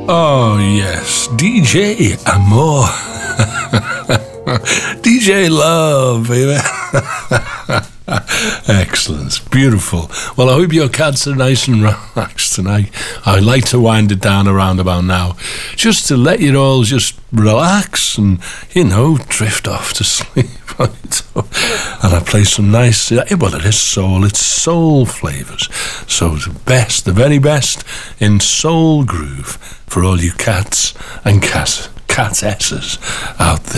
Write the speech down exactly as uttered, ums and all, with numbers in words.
Oh, yes, D J Amor. D J Love, baby. Excellent, beautiful. Well, I hope your cats are nice and relaxed tonight. I'd like to wind it down around about now, just to let you all just relax and, you know, drift off to sleep. And I play some nice, well, it is soul, it's soul flavours. So the best, the very best in soul groove for all you cats and cat, cat-esses out there.